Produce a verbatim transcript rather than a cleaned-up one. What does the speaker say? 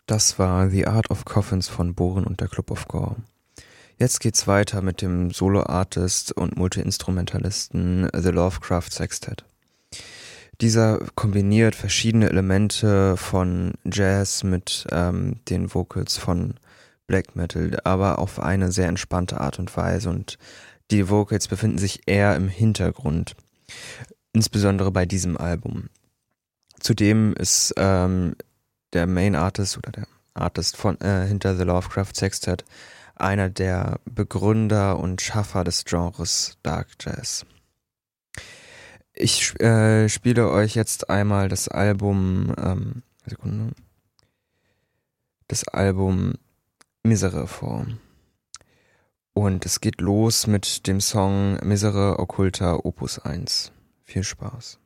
Das war The Art of Coffins von Bohren und der Club of Gore. Jetzt geht's weiter mit dem Solo-Artist und Multi-Instrumentalisten The Lovecraft Sextet. Dieser kombiniert verschiedene Elemente von Jazz mit ähm, den Vocals von Black Metal, aber auf eine sehr entspannte Art und Weise, und die Vocals befinden sich eher im Hintergrund, insbesondere bei diesem Album. Zudem ist ähm, der Main Artist oder der Artist von äh, hinter The Lovecraft Sextet einer der Begründer und Schaffer des Genres Dark Jazz. Ich äh, spiele euch jetzt einmal das Album, ähm, Sekunde, das Album Misere vor. Und es geht los mit dem Song Misere Occulta Opus eins. Viel Spaß.